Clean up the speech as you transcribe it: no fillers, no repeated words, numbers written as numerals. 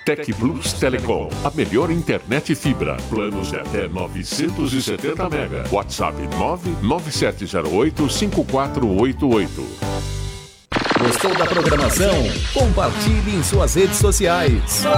Tec Plus Telecom, a melhor internet fibra. Planos de até 970 mega. WhatsApp 99708-5488. Gostou da programação? Compartilhe em suas redes sociais.